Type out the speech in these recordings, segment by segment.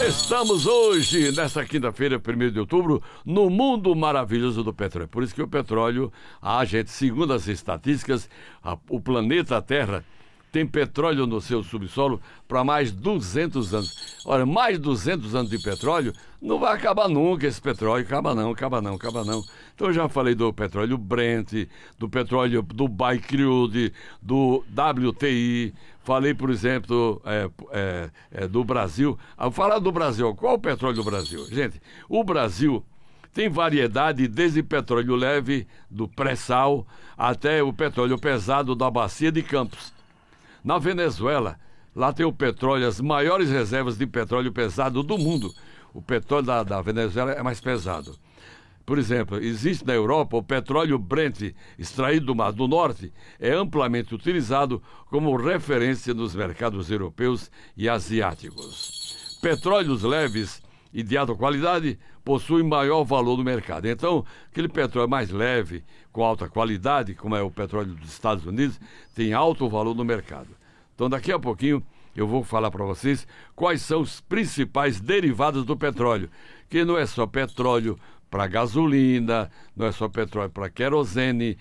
Estamos hoje, nesta quinta-feira, 1º de outubro, no mundo maravilhoso do petróleo. Por isso que o petróleo, segundo as estatísticas, o planeta Terra tem petróleo no seu subsolo para mais 200 anos. Olha, mais 200 anos de petróleo, não vai acabar nunca esse petróleo. Acaba não. Então eu já falei do petróleo Brent, do petróleo do Dubai Crude, do WTI. Falei, por exemplo, do Brasil. Vou falar do Brasil. Qual é o petróleo do Brasil? Gente, o Brasil tem variedade desde petróleo leve, do pré-sal, até o petróleo pesado da Bacia de Campos. Na Venezuela, lá tem o petróleo, as maiores reservas de petróleo pesado do mundo. O petróleo da Venezuela é mais pesado. Por exemplo, existe na Europa o petróleo Brent, extraído do Mar do Norte, é amplamente utilizado como referência nos mercados europeus e asiáticos. Petróleos leves e de alta qualidade possuem maior valor no mercado. Então, aquele petróleo mais leve, com alta qualidade, como é o petróleo dos Estados Unidos, tem alto valor no mercado. Então, daqui a pouquinho, eu vou falar para vocês quais são os principais derivados do petróleo, que não é só petróleo para gasolina, não é só petróleo para querosene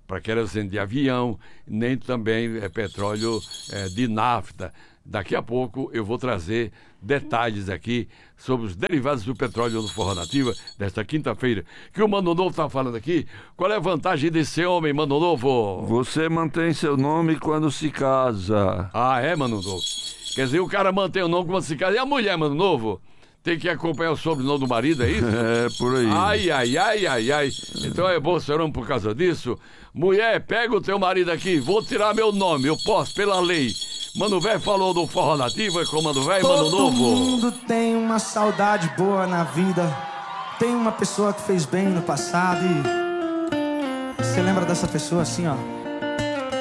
de avião, nem também é petróleo de nafta. Daqui a pouco eu vou trazer detalhes aqui sobre os derivados do petróleo no Forró Nativa desta quinta-feira. Que o Mano Novo está falando aqui. Qual é a vantagem de ser homem, Mano Novo? Você mantém seu nome quando se casa. Ah, é, Mano Novo? Quer dizer, o cara mantém o nome quando se casa. E a mulher, Mano Novo? Tem que acompanhar o sobrenome do marido, é isso? É, por aí. Ai. Então é bom ser homem por causa disso. Mulher, pega o teu marido aqui, vou tirar meu nome, eu posso, pela lei. Mano Velho falou do Forró Nativo, é com Mano Velho, Mano Novo. Todo mundo tem uma saudade boa na vida. Tem uma pessoa que fez bem no passado e... Você lembra dessa pessoa assim, ó?